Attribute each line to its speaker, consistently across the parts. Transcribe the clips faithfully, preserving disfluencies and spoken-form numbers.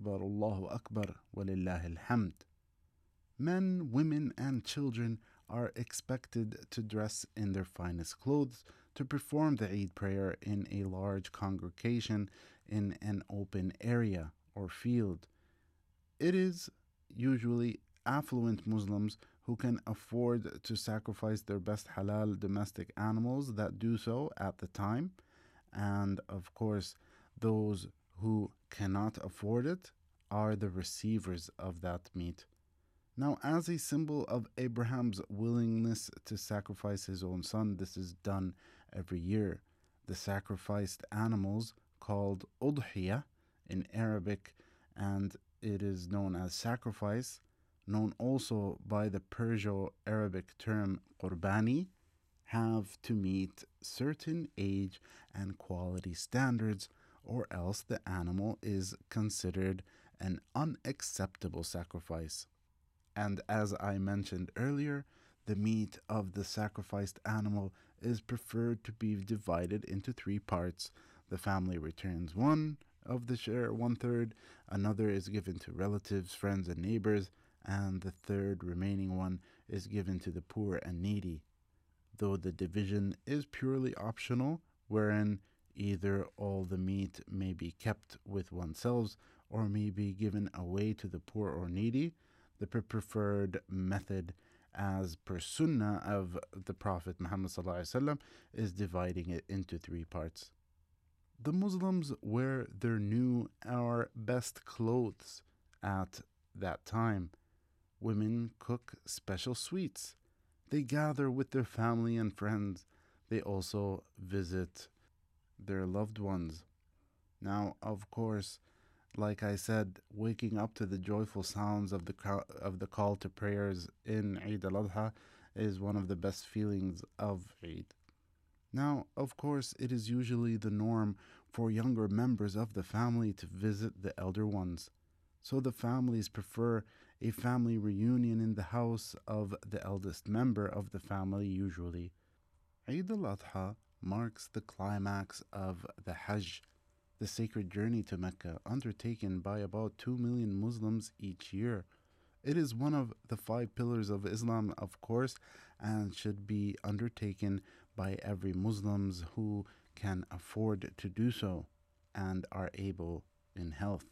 Speaker 1: Akbar, Allahu Akbar, walillahi alhamd. Men, women, and children are expected to dress in their finest clothes to perform the Eid prayer in a large congregation in an open area or field. It is usually affluent Muslims who can afford to sacrifice their best halal domestic animals that do so at the time. And of course, those who cannot afford it are the receivers of that meat. Now, as a symbol of Abraham's willingness to sacrifice his own son, this is done every year. The sacrificed animals, called udhiyah in Arabic, and it is known as sacrifice, known also by the Perso-Arabic term qurbani, have to meet certain age and quality standards, or else the animal is considered an unacceptable sacrifice. And as I mentioned earlier, the meat of the sacrificed animal is preferred to be divided into three parts. The family returns one of the share, one third, another is given to relatives, friends, and neighbors, and the third remaining one is given to the poor and needy. Though the division is purely optional, wherein either all the meat may be kept with oneself or may be given away to the poor or needy, the preferred method as per sunnah of the Prophet Muhammad sallallahu alaihi wasallam is dividing it into three parts. The Muslims wear their new or best clothes at that time. Women cook special sweets. They gather with their family and friends. They also visit their loved ones. Now, of course, like I said, waking up to the joyful sounds of the call, of the call to prayers in Eid al-Adha is one of the best feelings of Eid. Now, of course, it is usually the norm for younger members of the family to visit the elder ones. So the families prefer a family reunion in the house of the eldest member of the family usually. Eid al-Adha marks the climax of the Hajj, the sacred journey to Mecca, undertaken by about two million Muslims each year. It is one of the five pillars of Islam, of course, and should be undertaken by every Muslims who can afford to do so and are able in health.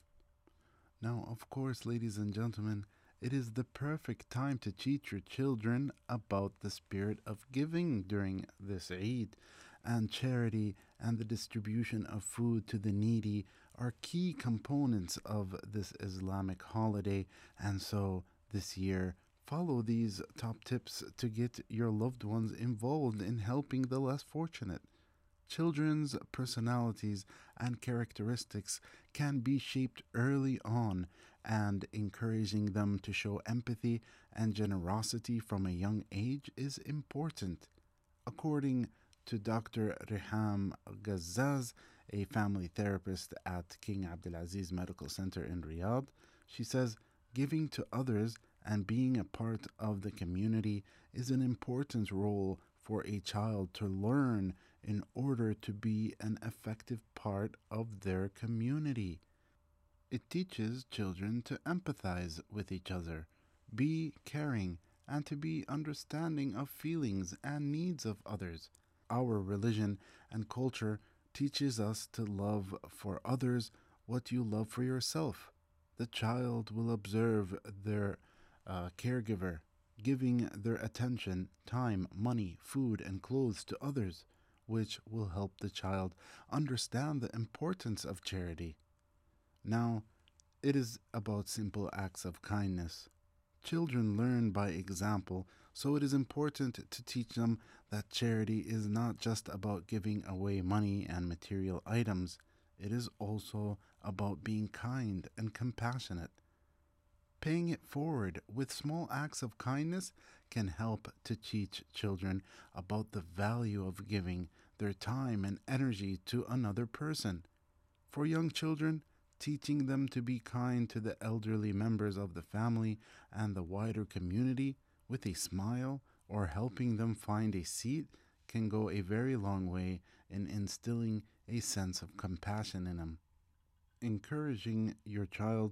Speaker 1: Now, of course, ladies and gentlemen, it is the perfect time to teach your children about the spirit of giving during this Eid, and charity and the distribution of food to the needy are key components of this Islamic holiday. And so this year, follow these top tips to get your loved ones involved in helping the less fortunate. Children's personalities and characteristics can be shaped early on, and encouraging them to show empathy and generosity from a young age is important. According to Doctor Reham Gazzaz, a family therapist at King Abdulaziz Medical Center in Riyadh, she says, giving to others and being a part of the community is an important role for a child to learn in order to be an effective part of their community. It teaches children to empathize with each other, be caring, and to be understanding of feelings and needs of others. Our religion and culture teaches us to love for others what you love for yourself. The child will observe their uh, caregiver giving their attention, time, money, food, and clothes to others, which will help the child understand the importance of charity. Now, it is about simple acts of kindness. Children learn by example, so it is important to teach them that charity is not just about giving away money and material items. It is also about being kind and compassionate. Paying it forward with small acts of kindness can help to teach children about the value of giving their time and energy to another person. For young children, teaching them to be kind to the elderly members of the family and the wider community with a smile or helping them find a seat can go a very long way in instilling a sense of compassion in them. Encouraging your child